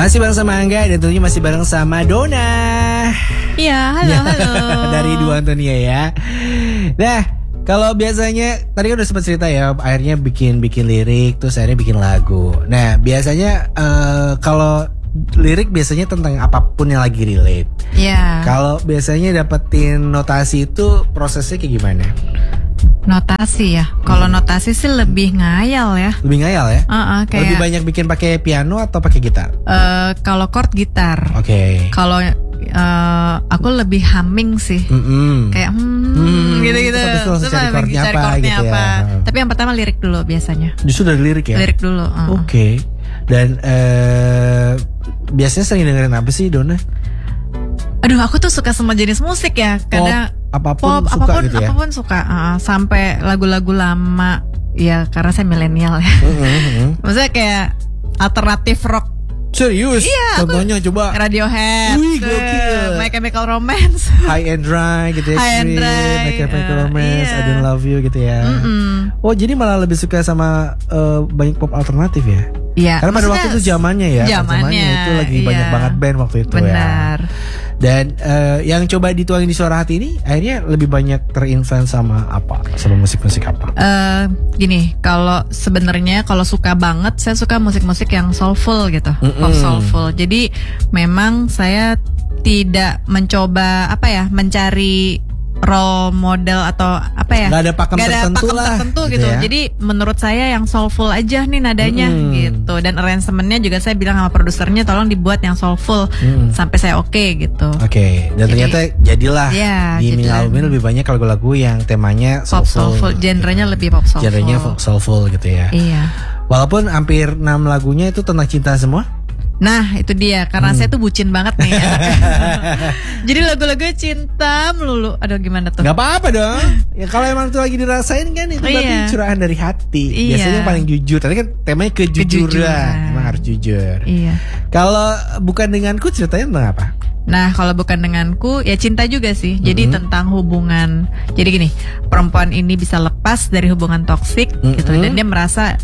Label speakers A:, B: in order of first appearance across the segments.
A: Masih bareng sama Angga dan tentunya masih bareng sama Dona.
B: Iya, halo.
A: Dari Dua Antonia ya. Nah, kalau biasanya tadi kan udah sempat cerita ya, akhirnya bikin lirik, terus akhirnya bikin lagu. Nah, biasanya kalau lirik biasanya tentang apapun yang lagi relate.
B: Iya.
A: Kalau biasanya dapetin notasi itu prosesnya kayak gimana?
B: Notasi ya. Kalau notasi sih lebih ngayal ya.
A: Lebih ngayal ya?
B: Kayak
A: lebih banyak bikin pakai piano atau pakai gitar?
B: Kalau chord gitar.
A: Oke.
B: Kalau aku lebih humming sih. Kayak gitu-gitu.
A: Terus cari chordnya apa gitu ya.
B: Tapi yang pertama lirik dulu biasanya.
A: Justru dari lirik ya?
B: Lirik dulu.
A: Oke. Dan biasanya sering dengerin apa sih, Dona?
B: Aduh, aku tuh suka semua jenis musik ya. Kadang
A: apapun suka gitu ya.
B: Apapun suka. Sampai lagu-lagu lama. Ya karena saya milenial ya. Maksudnya kayak alternatif rock.
A: Serius?
B: Iya,
A: contohnya coba
B: Radiohead.
A: Wih, gokil.
B: My Chemical Romance.
A: High and Dry gitu ya.
B: High and Dry.
A: My Chemical Romance, I Don't Love You gitu ya. Oh, jadi malah lebih suka sama banyak pop alternatif ya?
B: Iya.
A: Karena pada waktu itu zamannya ya.
B: Zamannya
A: itu lagi banyak banget band waktu itu.
B: Benar.
A: Ya. Dan yang coba dituangin di Suara Hati ini akhirnya lebih banyak terinfluence sama apa? Sama musik-musik apa?
B: Gini, kalau sebenarnya kalau suka banget, saya suka musik-musik yang soulful gitu, pop soulful. Jadi memang saya tidak mencoba mencari role model atau apa ya?
A: Gak ada pakem tertentu
B: gitu. Ya. Jadi menurut saya yang soulful aja nih nadanya gitu. Dan arrangementnya juga saya bilang sama produsernya tolong dibuat yang soulful sampai saya oke gitu.
A: Oke. Dan ternyata jadilah di mini album ini lebih banyak lagu-lagu yang temanya
B: soulful. Genrenya lebih pop soulful.
A: Genrenya soulful gitu ya.
B: Iya.
A: Walaupun hampir 6 lagunya itu tentang cinta semua.
B: Nah itu dia, karena saya tuh bucin banget nih ya. Jadi lagu-lagunya cinta melulu. Aduh gimana tuh?
A: Gak apa-apa dong. Ya kalau emang itu lagi dirasain kan itu berarti curahan dari hati. Biasanya yang paling jujur. Tadi kan temanya kejujuran. Emang harus jujur.
B: Iya.
A: Kalau Bukan Denganku ceritanya tentang apa?
B: Nah kalau Bukan Denganku ya cinta juga sih. Jadi tentang hubungan. Jadi gini, perempuan ini bisa lepas dari hubungan toksik gitu. Dan dia merasa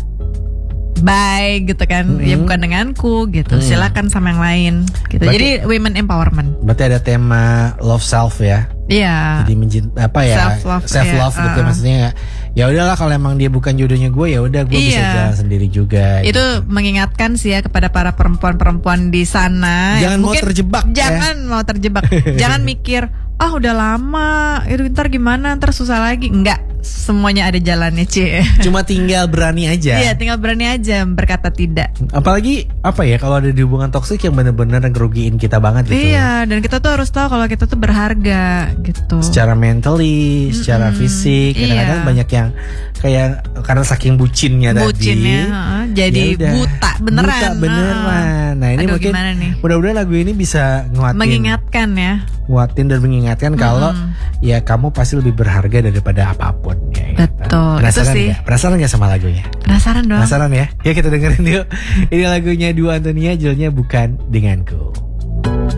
B: baik gitu kan, ya bukan denganku gitu. Silakan sama yang lain gitu. Berarti, jadi women empowerment.
A: Berarti ada tema love self ya.
B: Iya.
A: Jadi self love gitu maksudnya. Ya udahlah kalau emang dia bukan jodohnya gue, ya udah gue bisa jalan sendiri juga.
B: Itu gitu. Mengingatkan sih ya kepada para perempuan-perempuan di sana.
A: Jangan mau terjebak.
B: Mau terjebak. Jangan mikir, udah lama, itu ntar gimana, ntar susah lagi. Enggak, semuanya ada jalannya, Ci.
A: Cuma tinggal berani aja.
B: Iya, tinggal berani aja berkata tidak.
A: Apalagi kalau ada di hubungan toksik yang benar-benar ngerugiin kita banget gitu.
B: Iya, dan kita tuh harus tahu kalau kita tuh berharga gitu.
A: Secara mentally, secara fisik, kadang-kadang banyak yang kayak karena saking bucinnya
B: jadi buta beneran.
A: Nah, ini mungkin mudah-mudahan lagu ini bisa
B: mengingatkan ya.
A: Nguatin dan mengingatkan kalau ya kamu pasti lebih berharga daripada apapun ya.
B: Betul.
A: Penasaran nggak? Penasaran nggak sama lagunya?
B: Penasaran dong.
A: Penasaran ya? Ya kita dengerin yuk. Ini lagunya Dua Antonia, judulnya Bukan Denganku.